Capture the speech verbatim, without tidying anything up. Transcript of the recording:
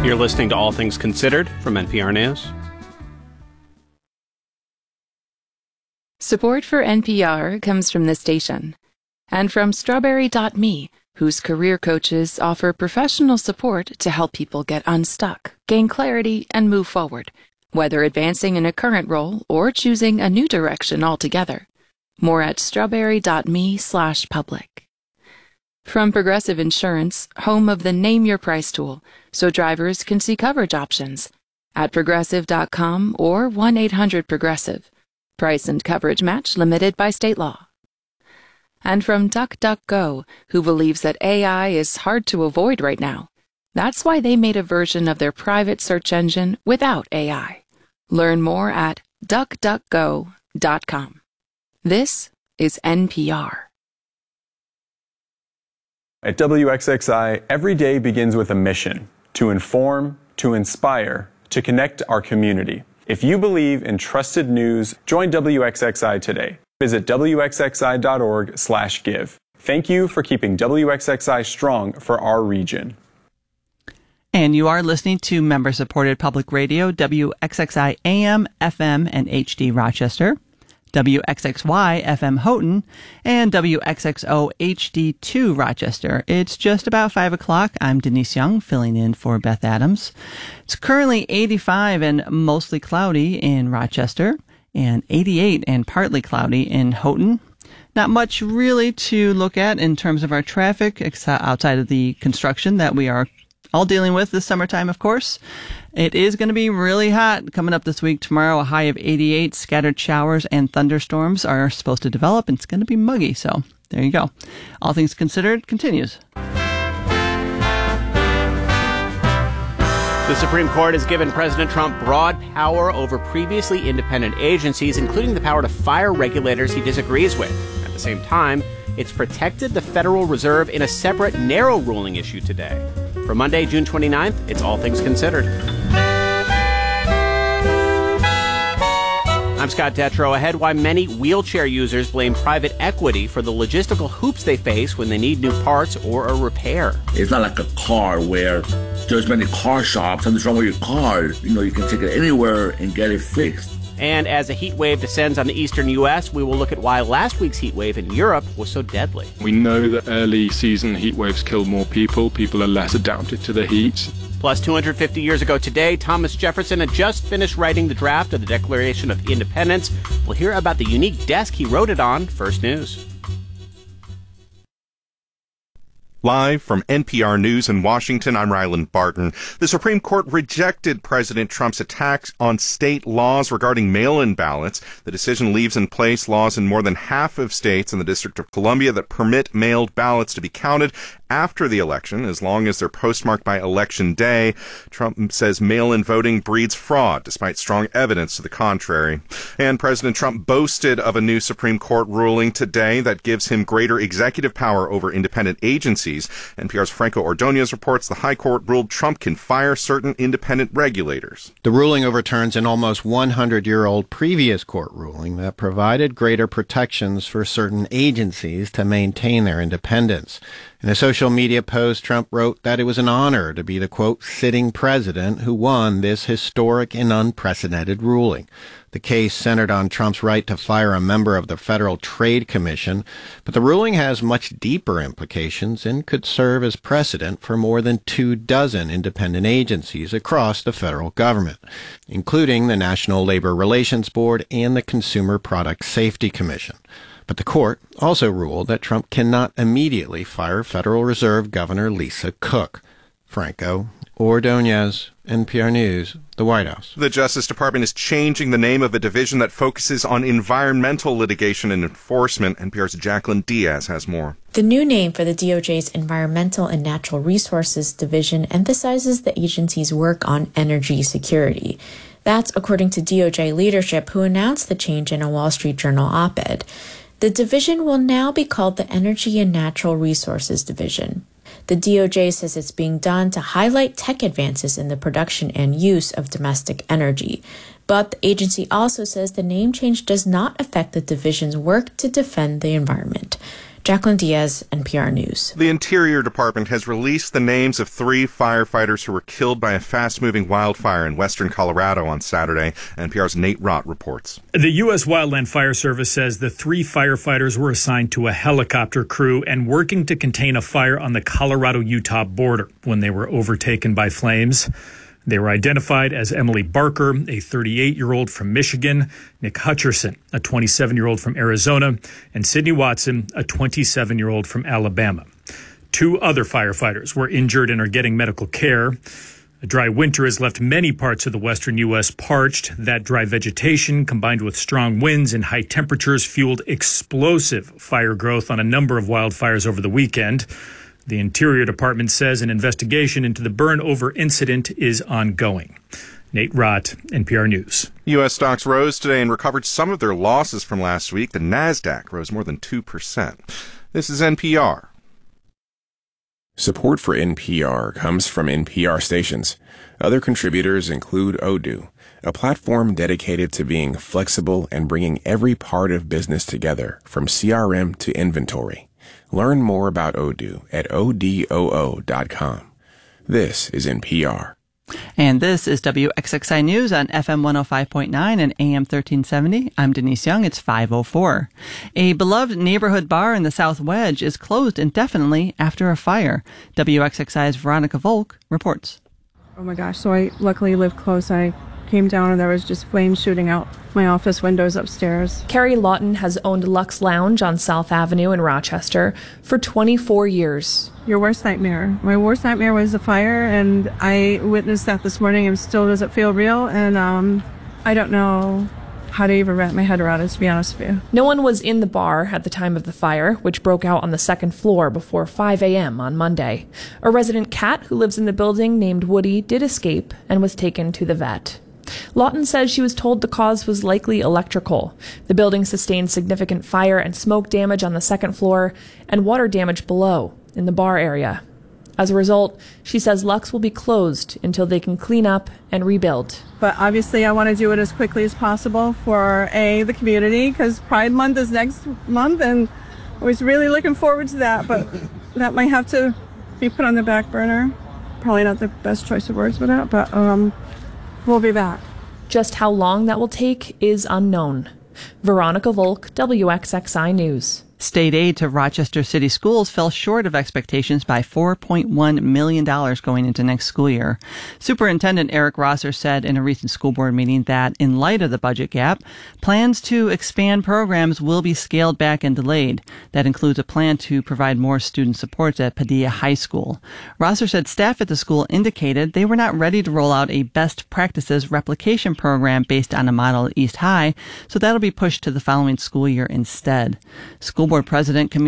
You're listening to All Things Considered from N P R News. Support for N P R comes from this station and from Strawberry dot me, whose career coaches offer professional support to help people get unstuck, gain clarity, and move forward, whether advancing in a current role or choosing a new direction altogether. More at strawberry dot me slash public. From Progressive Insurance, home of the Name Your Price tool, so drivers can see coverage options at progressive dot com or one eight hundred progressive. Price and coverage match limited by state law. And from DuckDuckGo, who believes that A I is hard to avoid right now. That's why they made a version of their private search engine without A I. Learn more at duck duck go dot com. This is N P R. At W X X I, every day begins with a mission: to inform, to inspire, to connect our community. If you believe in trusted news, join W X X I today. Visit W X X I dot org slash give. Thank you for keeping W X X I strong for our region. And you are listening to member-supported public radio, W X X I A M, F M, and H D Rochester, W X X Y F M Houghton, and W X X O H D two Rochester. It's just about five o'clock. I'm Denise Young, filling in for Beth Adams. It's currently eighty-five and mostly cloudy in Rochester, and eighty-eight and partly cloudy in Houghton. Not much really to look at in terms of our traffic, outside of the construction that we are all dealing with this summertime, of course. It is going to be really hot coming up this week. Tomorrow, a high of eighty-eight. Scattered showers and thunderstorms are supposed to develop, and it's going to be muggy. So there you go. All Things Considered continues. The Supreme Court has given President Trump broad power over previously independent agencies, including the power to fire regulators he disagrees with. At the same time, it's protected the Federal Reserve in a separate, narrow ruling issue today. For Monday, June twenty-ninth, it's All Things Considered. I'm Scott Detrow. Ahead, why many wheelchair users blame private equity for the logistical hoops they face when they need new parts or a repair. It's not like a car where there's many car shops. Something's wrong with your car. You know, you can take it anywhere and get it fixed. And as a heat wave descends on the eastern U S, we will look at why last week's heat wave in Europe was so deadly. We know that early season heat waves kill more people. People are less adapted to the heat. Plus, two hundred fifty years ago today, Thomas Jefferson had just finished writing the draft of the Declaration of Independence. We'll hear about the unique desk he wrote it on. First News. Live from N P R News in Washington, I'm Ryland Barton. The Supreme Court rejected President Trump's attacks on state laws regarding mail-in ballots. The decision leaves in place laws in more than half of states in the District of Columbia that permit mailed ballots to be counted after the election, as long as they're postmarked by Election Day. Trump says mail-in voting breeds fraud, despite strong evidence to the contrary. And President Trump boasted of a new Supreme Court ruling today that gives him greater executive power over independent agencies. N P R's Franco Ordonez reports the High Court ruled Trump can fire certain independent regulators. The ruling overturns an almost one hundred year old previous court ruling that provided greater protections for certain agencies to maintain their independence. In a social media post, Trump wrote that it was an honor to be the, quote, sitting president who won this historic and unprecedented ruling. The case centered on Trump's right to fire a member of the Federal Trade Commission, but the ruling has much deeper implications and could serve as precedent for more than two dozen independent agencies across the federal government, including the National Labor Relations Board and the Consumer Product Safety Commission. But the court also ruled that Trump cannot immediately fire Federal Reserve Governor Lisa Cook. Franco Ordonez, N P R News, the White House. The Justice Department is changing the name of a division that focuses on environmental litigation and enforcement. N P R's Jacqueline Diaz has more. The new name for the D O J's Environmental and Natural Resources Division emphasizes the agency's work on energy security. That's according to D O J leadership, who announced the change in a Wall Street Journal op-ed. The division will now be called the Energy and Natural Resources Division. The D O J says it's being done to highlight tech advances in the production and use of domestic energy. But the agency also says the name change does not affect the division's work to defend the environment. Jacqueline Diaz, N P R News. The Interior Department has released the names of three firefighters who were killed by a fast-moving wildfire in western Colorado on Saturday. N P R's Nate Rott reports. The U S Wildland Fire Service says the three firefighters were assigned to a helicopter crew and working to contain a fire on the Colorado-Utah border when they were overtaken by flames. They were identified as Emily Barker, a thirty-eight-year-old from Michigan, Nick Hutcherson, a twenty-seven-year-old from Arizona, and Sydney Watson, a twenty-seven-year-old from Alabama. Two other firefighters were injured and are getting medical care. A dry winter has left many parts of the western U S parched. That dry vegetation, combined with strong winds and high temperatures, fueled explosive fire growth on a number of wildfires over the weekend. The Interior Department says an investigation into the burn-over incident is ongoing. Nate Rott, N P R News. U S stocks rose today and recovered some of their losses from last week. The NASDAQ rose more than two percent. This is N P R. Support for N P R comes from N P R stations. Other contributors include Odoo, a platform dedicated to being flexible and bringing every part of business together, from C R M to inventory. Learn more about Odoo at odoo dot com. This is N P R. And this is W X X I News on F M one oh five point nine and A M thirteen seventy. I'm Denise Young. It's five oh four. A beloved neighborhood bar in the South Wedge is closed indefinitely after a fire. W X X I's Veronica Volk reports. Oh my gosh. So I luckily live close. I came down and there was just flames shooting out my office windows upstairs. Carrie Lawton has owned Lux Lounge on South Avenue in Rochester for twenty-four years. Your worst nightmare. My worst nightmare was the fire, and I witnessed that this morning and still doesn't feel real, and um, I don't know how to even wrap my head around it, to be honest with you. No one was in the bar at the time of the fire, which broke out on the second floor before five a.m. on Monday. A resident cat who lives in the building named Woody did escape and was taken to the vet. Lawton says she was told the cause was likely electrical. The building sustained significant fire and smoke damage on the second floor and water damage below in the bar area. As a result, she says Lux will be closed until they can clean up and rebuild. But obviously I want to do it as quickly as possible for, A, the community, because Pride Month is next month, and I was really looking forward to that, but that might have to be put on the back burner. Probably not the best choice of words with that, but um, we'll be back. Just how long that will take is unknown. Veronica Volk, W X X I News. State aid to Rochester City Schools fell short of expectations by four point one million dollars going into next school year. Superintendent Eric Rosser said in a recent school board meeting that, in light of the budget gap, plans to expand programs will be scaled back and delayed. That includes a plan to provide more student supports at Padilla High School. Rosser said staff at the school indicated they were not ready to roll out a best practices replication program based on a model at East High, so that'll be pushed to the following school year instead. School Board President Camille